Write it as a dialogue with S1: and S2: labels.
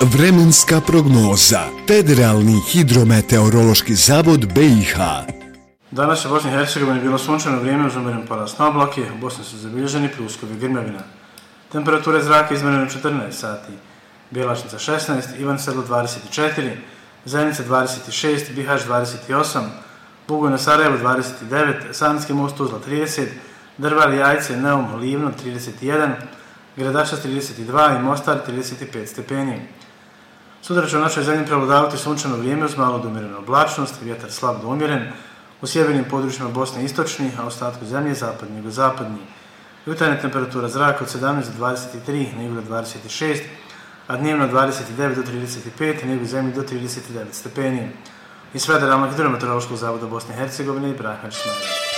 S1: Vremenska prognoza. Federalni hidrometeorološki zavod BiH.
S2: Danas je u Bosni i Hercegovini bilo sunčano vrijeme uz umjeren porast na oblake, u Bosni su zabilježeni pljuskovi grmljavina. Temperature zraka izmjerene 14 sati, Bjelašnica 16, Ivan Sedlo 24, Zenica 26, Bihać 28, Bugojno Sarajevo 29, Sanski most Tuzla 30, Drvar, Jajce, Neum, Livno 31, Gradačac 32 i Mostar 35 stepeni. Sutra će u našoj zemlji prevladavati sunčano vrijeme uz malo do umjerenu oblačnost, vjetar slab do umjeren, u sjevernim područjima Bosne istočni, a u ostatku zemlje zapadni i jugozapadni. Jutarnja temperatura zraka od 17 do 23, na jugu do 26, a dnevno 29 do 35, na jugu zemlji do 39 stepeni. Iz Federalnog hidrometeorološkog zavoda Bosne i Hercegovine i Ibrahim Hadžić.